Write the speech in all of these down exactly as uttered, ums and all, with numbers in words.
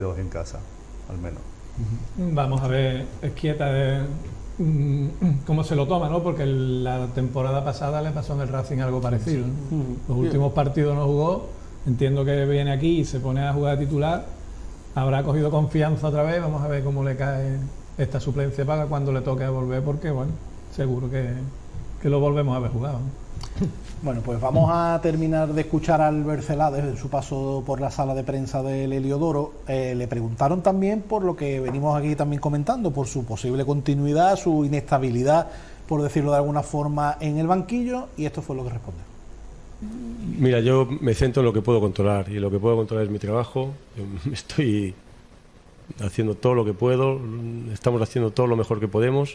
en casa, al menos. Vamos a ver, Esquieta, de, mm, cómo se lo toma, ¿no? Porque la temporada pasada le pasó en el Racing algo parecido, ¿no? Los últimos partidos no jugó, entiendo que viene aquí y se pone a jugar de titular, habrá cogido confianza otra vez, vamos a ver cómo le cae esta suplencia paga cuando le toque volver, porque bueno, seguro que, que lo volvemos a ver jugado, ¿no? Bueno, pues vamos a terminar de escuchar a Albert Celades en su paso por la sala de prensa del Heliodoro. Eh, le preguntaron también por lo que venimos aquí también comentando, por su posible continuidad, su inestabilidad, por decirlo de alguna forma, en el banquillo, y esto fue lo que respondió. Mira, yo me centro en lo que puedo controlar, y lo que puedo controlar es mi trabajo. Yo estoy haciendo todo lo que puedo, estamos haciendo todo lo mejor que podemos,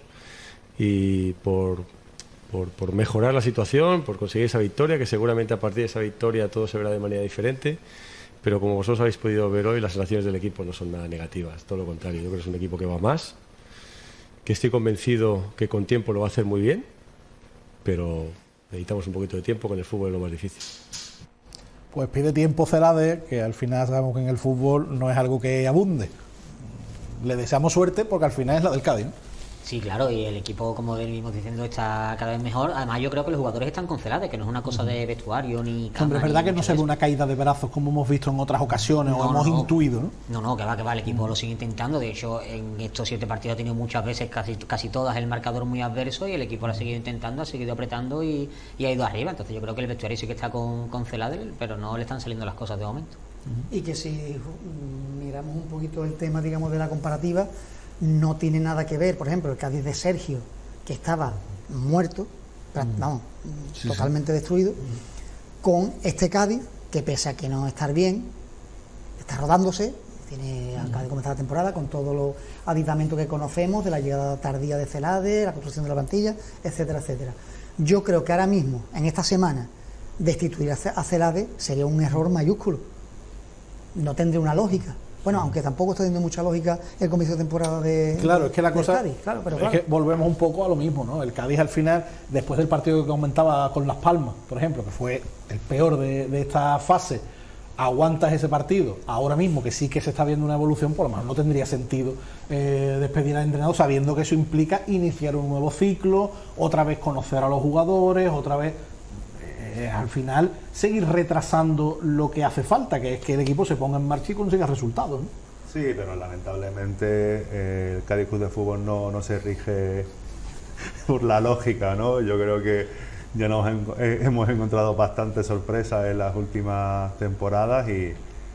y por... Por, por mejorar la situación, por conseguir esa victoria, que seguramente a partir de esa victoria todo se verá de manera diferente, pero como vosotros habéis podido ver hoy, las sensaciones del equipo no son nada negativas, todo lo contrario. Yo creo que es un equipo que va más, que estoy convencido que con tiempo lo va a hacer muy bien, pero necesitamos un poquito de tiempo, con el fútbol es lo más difícil. Pues pide tiempo Celades, que al final sabemos que en el fútbol no es algo que abunde. Le deseamos suerte porque al final es la del Cádiz, ¿no? Sí, claro, y el equipo, como venimos diciendo, está cada vez mejor. Además, yo creo que los jugadores están con Celades, que no es una cosa de vestuario ni cama. Hombre, es verdad que no se ve una caída de brazos como hemos visto en otras ocasiones no, o hemos no, intuido, ¿no? No, no, que va, que va, el equipo mm. lo sigue intentando. De hecho, en estos siete partidos ha tenido muchas veces, casi casi todas, el marcador muy adverso, y el equipo lo ha seguido intentando, ha seguido apretando y, y ha ido arriba. Entonces yo creo que el vestuario sí que está con, con Celades, pero no le están saliendo las cosas de momento. Y que si miramos un poquito el tema, digamos, de la comparativa, no tiene nada que ver, por ejemplo, el Cádiz de Sergio, que estaba muerto, mm. vamos, sí, totalmente sí. destruido, mm. con este Cádiz, que pese a que no estar bien, está rodándose, tiene, acaba de comenzar la temporada, con todos los aditamentos que conocemos, de la llegada tardía de Celades, la construcción de la plantilla, etcétera, etcétera. Yo creo que ahora mismo, en esta semana, destituir a Celades sería un error mayúsculo. No tendría una lógica. Bueno, aunque tampoco está teniendo mucha lógica el comienzo de temporada de Claro, es que la cosa Cádiz, claro, pero claro. Es que volvemos un poco a lo mismo, ¿no? El Cádiz al final, después del partido que comentaba con Las Palmas, por ejemplo, que fue el peor de, de esta fase, aguantas ese partido, ahora mismo que sí que se está viendo una evolución, por lo menos no tendría sentido eh, despedir al entrenador sabiendo que eso implica iniciar un nuevo ciclo, otra vez conocer a los jugadores, otra vez... Eh, al final seguir retrasando lo que hace falta, que es que el equipo se ponga en marcha y consiga resultados, ¿no? Sí, pero lamentablemente eh, el Cádiz Club de Fútbol no, no se rige por la lógica, ¿no? Yo creo que ya nos en, eh, hemos encontrado bastantes sorpresas en las últimas temporadas y,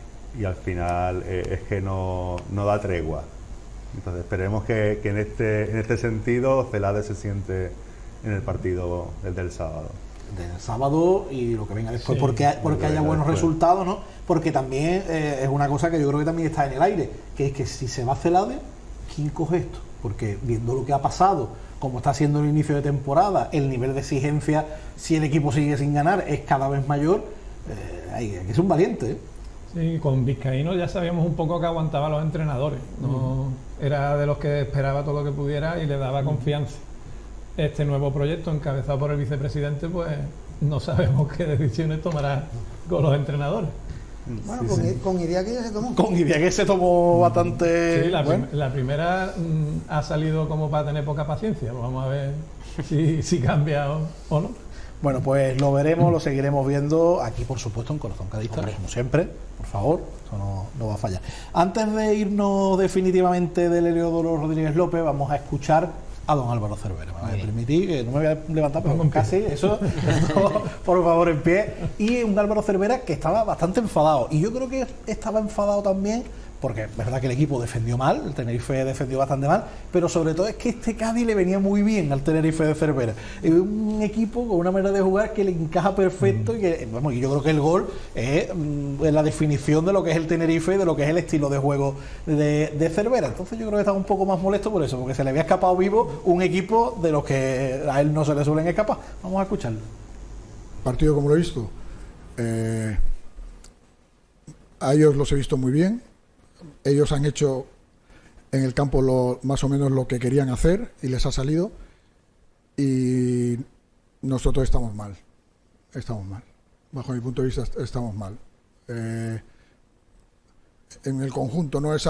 y al final eh, es que no, no da tregua. Entonces esperemos que, que en, este, en este sentido Celades se siente en el partido del, del sábado. Del sábado y lo que venga después, sí, porque, porque haya buenos después. resultados, ¿no? Porque también eh, es una cosa que yo creo que también está en el aire, que es que si se va Celades, ¿quién coge esto? Porque viendo lo que ha pasado, como está siendo el inicio de temporada, el nivel de exigencia, si el equipo sigue sin ganar, es cada vez mayor, eh, hay, hay que ser un valiente, ¿eh? Sí, con Vizcaíno ya sabíamos un poco que aguantaba a los entrenadores, no mm. era de los que esperaba todo lo que pudiera y le daba mm. confianza. Este nuevo proyecto, encabezado por el vicepresidente, pues no sabemos qué decisiones tomará con los entrenadores. Bueno, sí, con, sí. con idea que ya se tomó. Con idea que se tomó bastante... Sí, la, bueno. prim la primera mmm, ha salido como para tener poca paciencia. Pues vamos a ver si, si cambia o, o no. Bueno, pues lo veremos, lo seguiremos viendo aquí, por supuesto, en Corazón Cadista, como siempre, por favor, eso no, no va a fallar. Antes de irnos definitivamente del Heliodoro Rodríguez López, vamos a escuchar a don Álvaro Cervera. Me voy a permitir, que no me voy a levantar, pero casi eso, esto, por favor, en pie. Y un Álvaro Cervera que estaba bastante enfadado, y yo creo que estaba enfadado también porque es verdad que el equipo defendió mal, el Tenerife defendió bastante mal, pero sobre todo es que este Cádiz le venía muy bien al Tenerife de Cervera. Es un equipo con una manera de jugar que le encaja perfecto, mm. y que, bueno, yo creo que el gol es mm, la definición de lo que es el Tenerife y de lo que es el estilo de juego de, de Cervera. Entonces yo creo que estaba un poco más molesto por eso, porque se le había escapado vivo un equipo de los que a él no se le suelen escapar. Vamos a escucharlo. Partido como lo he visto, eh, a ellos los he visto muy bien. Ellos han hecho en el campo lo, más o menos lo que querían hacer y les ha salido, y nosotros estamos mal, estamos mal, bajo mi punto de vista estamos mal. Eh, en el conjunto no es